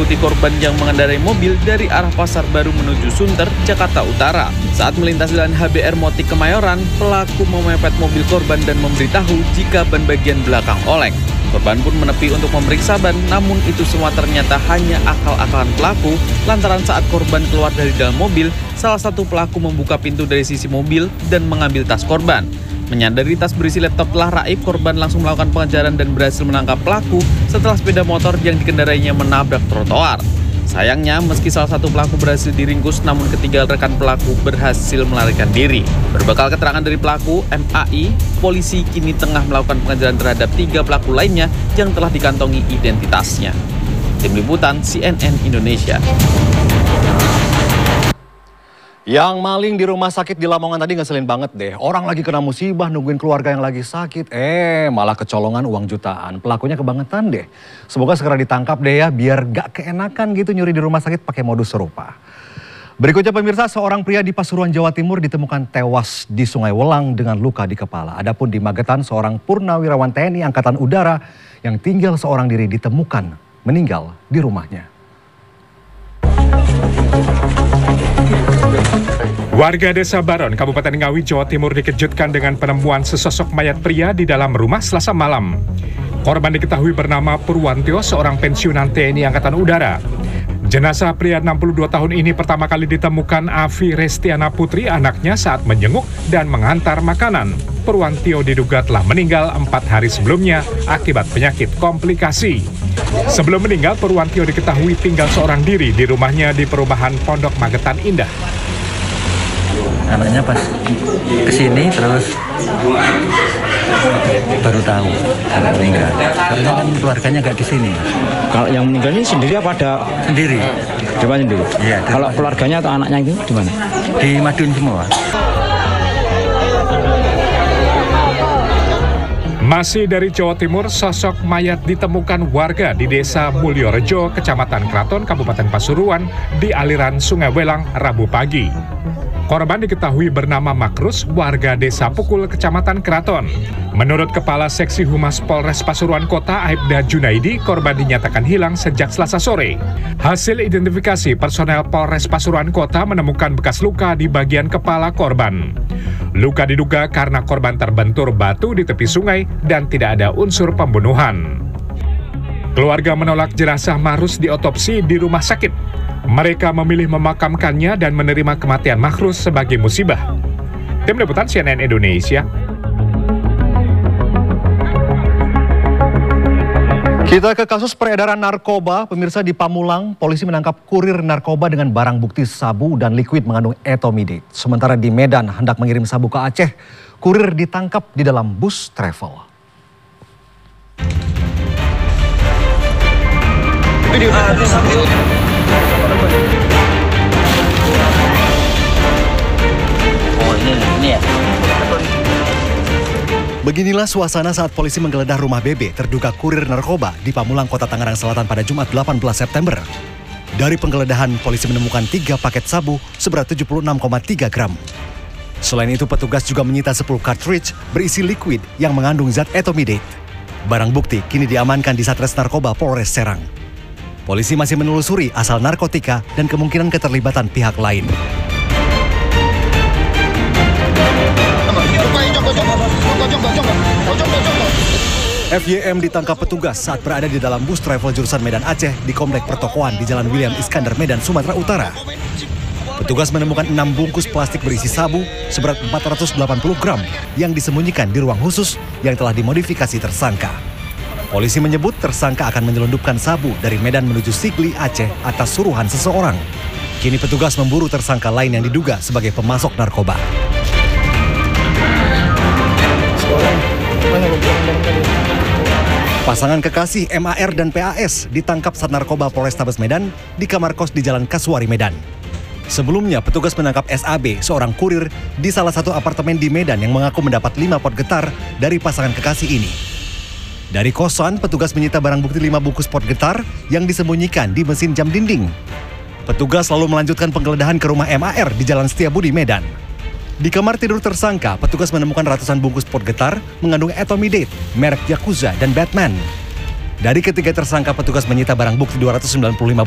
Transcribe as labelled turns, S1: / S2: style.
S1: mengikuti korban yang mengendarai mobil dari arah Pasar Baru menuju Sunter, Jakarta Utara. Saat melintas jalan HBR Motik Kemayoran, pelaku memepet mobil korban dan memberitahu jika ban bagian belakang oleng. Korban pun menepi untuk memeriksa ban, namun itu semua ternyata hanya akal-akalan pelaku lantaran saat korban keluar dari dalam mobil, salah satu pelaku membuka pintu dari sisi mobil dan mengambil tas korban. Menyadari tas berisi laptop telah raib, korban langsung melakukan pengejaran dan berhasil menangkap pelaku setelah sepeda motor yang dikendarainya menabrak trotoar. Sayangnya, meski salah satu pelaku berhasil diringkus, namun ketiga rekan pelaku berhasil melarikan diri. Berbekal keterangan dari pelaku, MAI, polisi kini tengah melakukan pengejaran terhadap 3 pelaku lainnya yang telah dikantongi identitasnya. Tim Liputan CNN Indonesia.
S2: Yang maling di rumah sakit di Lamongan tadi ngeselin banget deh. Orang lagi kena musibah nungguin keluarga yang lagi sakit. Malah kecolongan uang jutaan. Pelakunya kebangetan deh. Semoga segera ditangkap deh ya, biar gak keenakan gitu nyuri di rumah sakit pakai modus serupa. Berikutnya pemirsa, seorang pria di Pasuruan, Jawa Timur ditemukan tewas di Sungai Welang dengan luka di kepala. Adapun di Magetan, seorang purnawirawan TNI Angkatan Udara yang tinggal seorang diri ditemukan meninggal di rumahnya.
S3: Warga Desa Baron, Kabupaten Ngawi, Jawa Timur dikejutkan dengan penemuan sesosok mayat pria di dalam rumah Selasa malam. Korban diketahui bernama Purwantio, seorang pensiunan TNI Angkatan Udara. Jenazah pria 62 tahun ini pertama kali ditemukan Avi Restiana Putri, anaknya, saat menjenguk dan mengantar makanan. Purwantio diduga telah meninggal 4 hari sebelumnya akibat penyakit komplikasi. Sebelum meninggal, Purwantio diketahui tinggal seorang diri di rumahnya di perumahan Pondok Magetan Indah.
S4: Anaknya pas kesini terus baru tahu anak meninggal. Karena kan keluarganya nggak di sini.
S5: Kalau yang meninggal ini sendiri apa ada?
S4: Sendiri.
S5: Di mana sendiri?
S4: Iya.
S5: Kalau keluarganya atau anaknya itu di mana?
S4: Di Madiun semua.
S3: Masih dari Jawa Timur, sosok mayat ditemukan warga di Desa Mulyorejo, Kecamatan Kraton, Kabupaten Pasuruan, di aliran Sungai Welang, Rabu pagi. Korban diketahui bernama Makrus, warga Desa Pukul, Kecamatan Kraton. Menurut Kepala Seksi Humas Polres Pasuruan Kota, Aibda Junaidi, korban dinyatakan hilang sejak Selasa sore. Hasil identifikasi, personel Polres Pasuruan Kota menemukan bekas luka di bagian kepala korban. Luka diduga karena korban terbentur batu di tepi sungai dan tidak ada unsur pembunuhan. Keluarga menolak jenazah Makrus diotopsi di rumah sakit. Mereka memilih memakamkannya dan menerima kematian Makrus sebagai musibah. Tim Liputan CNN Indonesia.
S2: Kita ke kasus peredaran narkoba. Pemirsa, di Pamulang, polisi menangkap kurir narkoba dengan barang bukti sabu dan liquid mengandung etomidate. Sementara di Medan hendak mengirim sabu ke Aceh, kurir ditangkap di dalam bus travel. Beginilah suasana saat polisi menggeledah rumah BB, terduga kurir narkoba di Pamulang, Kota Tangerang Selatan pada Jumat 18 September. Dari penggeledahan, polisi menemukan 3 paket sabu seberat 76,3 gram. Selain itu, petugas juga menyita 10 cartridge berisi liquid yang mengandung zat etomidate. Barang bukti kini diamankan di Satres Narkoba Polres Serang. Polisi masih menelusuri asal narkotika dan kemungkinan keterlibatan pihak lain. FYM ditangkap petugas saat berada di dalam bus travel jurusan Medan Aceh di Komplek Pertokoan di Jalan William Iskandar, Medan, Sumatera Utara. Petugas menemukan 6 bungkus plastik berisi sabu seberat 480 gram yang disembunyikan di ruang khusus yang telah dimodifikasi tersangka. Polisi menyebut tersangka akan menyelundupkan sabu dari Medan menuju Sigli, Aceh atas suruhan seseorang. Kini petugas memburu tersangka lain yang diduga sebagai pemasok narkoba. Pasangan kekasih MAR dan PAS ditangkap saat narkoba Polrestabes Medan di kamar kos di Jalan Kasuari, Medan. Sebelumnya, petugas menangkap SAB, seorang kurir di salah satu apartemen di Medan yang mengaku mendapat 5 pot getar dari pasangan kekasih ini. Dari kosan, petugas menyita barang bukti 5 bungkus pot getar yang disembunyikan di mesin jam dinding. Petugas lalu melanjutkan penggeledahan ke rumah MAR di Jalan Setiabudi, Medan. Di kamar tidur tersangka, petugas menemukan ratusan bungkus pot getar mengandung etomidate, merek Yakuza dan Batman. Dari ketiga tersangka, petugas menyita barang bukti 295